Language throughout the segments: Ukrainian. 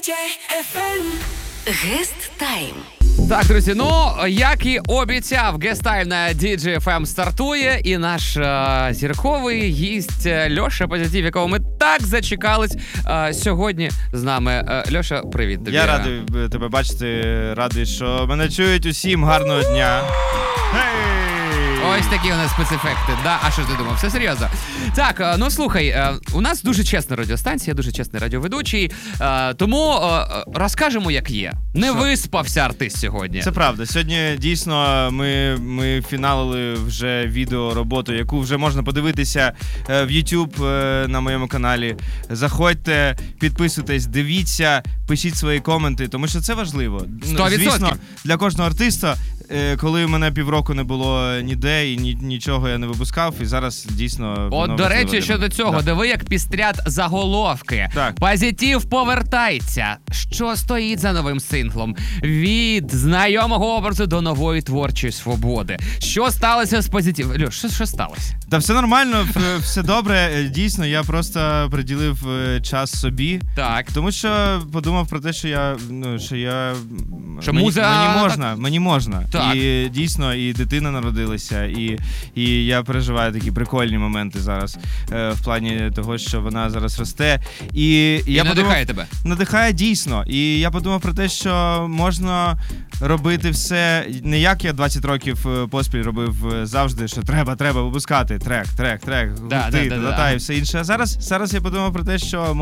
Гест Тайм. Так, друзі, як і обіцяв, Гест Тайм на DJ FM стартує, і наш зірковий гість Льоша Позитив, якого ми так зачекались, сьогодні з нами. Льоша, привіт тобі. Я радий тебе бачити, радий, що мене чують усім. Гарного дня. Ось такі у нас спецефекти. Да? А що ж ти думав? Все серйозно. Так, слухай, у нас дуже чесна радіостанція, дуже чесний радіоведучий, тому розкажемо, як є. Не виспався артист сьогодні. Це правда. Сьогодні дійсно ми фіналили вже відеороботу, яку вже можна подивитися в YouTube на моєму каналі. Заходьте, підписуйтесь, дивіться, пишіть свої коменти, тому що це важливо. 100%. Звісно, для кожного артиста, коли мене півроку не було ніде і нічого я не випускав, і зараз дійсно... От, до речі, щодо цього, диви, як пістрять заголовки. Так. Позитив повертається. Що стоїть за новим синглом? Від знайомого образу до нової творчої свободи. Що сталося з Позитив? Льош, що сталося? Та все нормально, все добре. Дійсно, я просто приділив час собі. Так. Тому що подумав про те, що мені можна. Так. І дійсно, і дитина народилася, і я переживаю такі прикольні моменти зараз в плані того, що вона зараз росте. І я надихає тебе. Надихає дійсно. І я подумав про те, що можна робити все не як я 20 років поспіль робив завжди, що треба випускати трек, і все інше. А зараз я подумав про те, що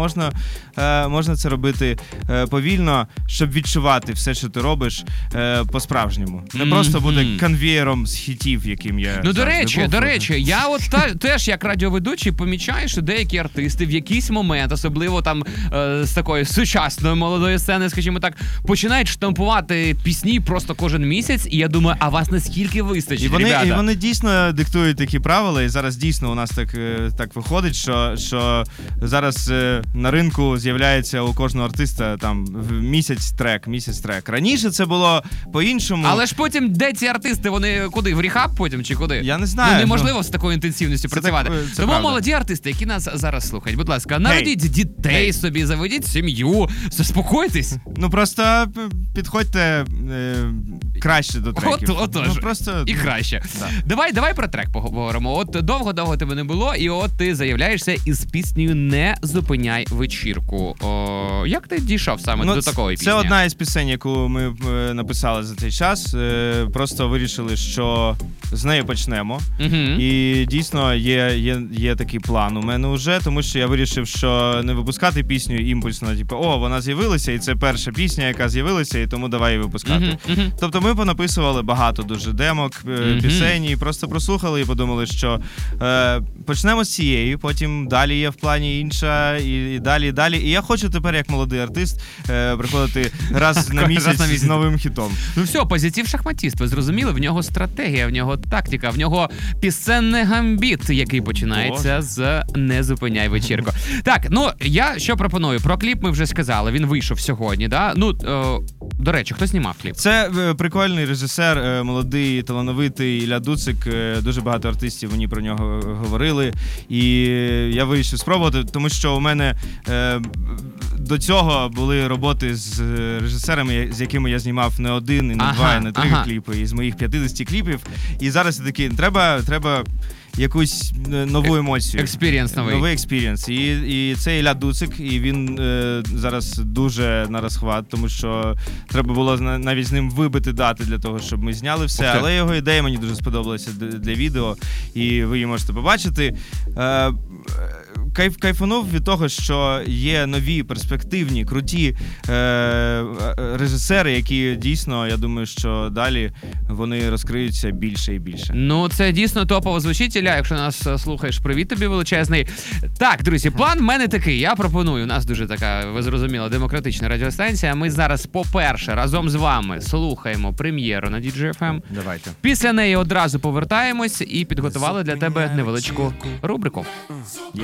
можна це робити повільно, щоб відчувати все, що ти робиш по-справжньому. Не просто буде конвеєром з хітів, яким я до речі, я от теж як радіоведучий помічаю, що деякі артисти в якийсь момент, особливо там з такої сучасної молодої сцени, скажімо так, починають штампувати пісні просто кожен місяць, і я думаю, а вас наскільки вистачить, ребята? І вони дійсно диктують такі правила, і зараз дійсно у нас так виходить, що зараз на ринку з'являється у кожного артиста там місяць трек. Раніше це було по-іншому. Але ж потім, де ці артисти, вони куди? В рехаб потім чи куди? Я не знаю. Неможливо з такою інтенсивністю працювати. Тому правда. Молоді артисти, які нас зараз слухають, будь ласка, народіть дітей собі, заведіть сім'ю, заспокойтесь. Просто підходьте краще до треків. Отож, просто... і краще. Да. Давай про трек поговоримо. От довго тебе не було, і от ти заявляєшся із піснею «Не зупиняй вечірку». Як ти дійшов саме до такої пісні? Це одна із пісень, яку ми написали за цей час. Просто вирішили, що з нею почнемо. І дійсно є такий план у мене вже, тому що я вирішив, що не випускати пісню імпульсно, вона з'явилася, і це перша пісня, яка з'явилася, і тому давай її випускати. Тобто ми понаписували багато дуже демок, пісень, і просто прослухали і подумали, що почнемо з цієї, потім далі є в плані інша, і далі. І я хочу тепер, як молодий артист, приходити раз на місяць з новим хітом. Ну все, Позитив шахматіст, ви зрозуміли? В нього стратегія, в нього тактика, в нього пісенний гамбіт, який починається з «Не зупиняй вечірку». Так, я що пропоную? Про кліп ми вже сказали, він вийшов сьогодні, да? До речі, хто знімав кліп? Це прикольний режисер, молодий, талановитий Ілля Дуцик. Дуже багато артистів мені про нього говорили. І я вирішив спробувати, тому що у мене до цього були роботи з режисерами, з якими я знімав не один, і не два, і не три кліпи, із моїх 50 кліпів. І зараз я такий, треба якусь нову емоцію. Експірієнс новий. Новий експірієнс. І це Ілля Дуцик, і він зараз дуже на розхват, тому що треба було навіть з ним вибити дати для того, щоб ми зняли все. Але його ідея мені дуже сподобалася для відео, і ви її можете побачити. Кайфанув від того, що є нові, перспективні, круті режисери, які дійсно, я думаю, що далі вони розкриються більше і більше. Це дійсно топово звучить, Ілля, якщо нас слухаєш, привіт тобі величезний. Так, друзі, план в мене такий, я пропоную, у нас дуже така, ви зрозуміли, демократична радіостанція. Ми зараз, по-перше, разом з вами слухаємо прем'єру на DJ FM. Давайте. Після неї одразу повертаємось і підготували для тебе невеличку рубрику.